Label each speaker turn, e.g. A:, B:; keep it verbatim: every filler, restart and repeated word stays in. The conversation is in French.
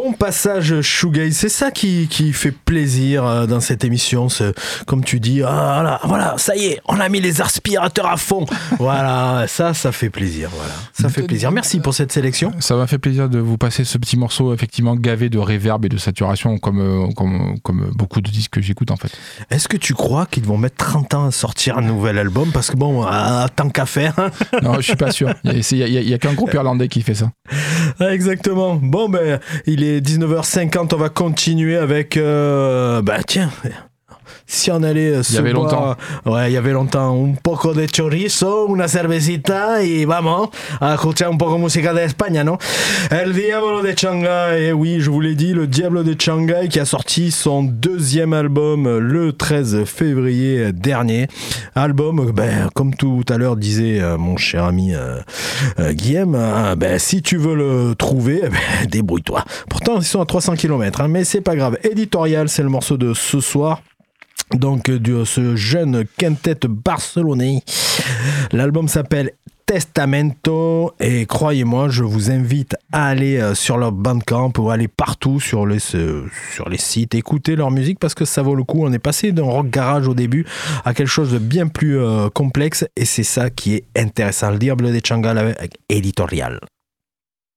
A: bon passage shoegaze, c'est ça qui, qui fait plaisir dans cette émission. C'est, comme tu dis, ah, voilà, voilà, ça y est, on a mis les aspirateurs à fond. Voilà, ça, ça fait plaisir. Voilà, ça fait plaisir. Merci pour cette sélection.
B: Ça m'a fait plaisir de vous passer ce petit morceau, effectivement, gavé de reverb et de saturation, comme, comme, comme beaucoup de disques que j'écoute, en fait.
A: Est-ce que tu crois qu'ils vont mettre trente ans à sortir un nouvel album? Parce que bon, euh, tant qu'à faire.
B: Non, je suis pas sûr. Il n'y a, a, a, a qu'un groupe irlandais qui fait ça.
A: Exactement. Bon, ben, il est dix-neuf heures cinquante, on va continuer avec... Euh, ben, tiens... Si on allait se
B: Il y avait
A: boire,
B: longtemps.
A: Ouais, il y avait longtemps. Un poco de chorizo, una cervecita y vamos a escuchar un poco música de España, ¿no? El Diablo de Shanghai. Et oui, je vous l'ai dit, le Diablo de Shanghai qui a sorti son deuxième album le treize février dernier. Album, ben, comme tout à l'heure disait euh, mon cher ami euh, euh, Guillaume, hein, ben, si tu veux le trouver, ben, débrouille-toi. Pourtant, ils sont à trois cents kilomètres, hein, mais c'est pas grave. Éditorial, c'est le morceau de ce soir. Donc de ce jeune quintet barcelonais. L'album s'appelle Testamento et croyez-moi, je vous invite à aller sur leur Bandcamp ou aller partout sur les, sur les sites, écouter leur musique parce que ça vaut le coup. On est passé d'un rock garage au début à quelque chose de bien plus euh, complexe et c'est ça qui est intéressant. Le Diablo de Shanghai avec Éditorial.